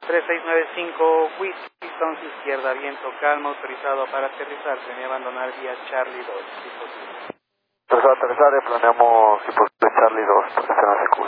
3695 Whisky Stones izquierda, viento calmo, autorizado para aterrizar, planea abandonar vía Charlie 2, si posible. Entonces, al aterrizar, planeamos si posible Charlie 2, para que se nos recurre.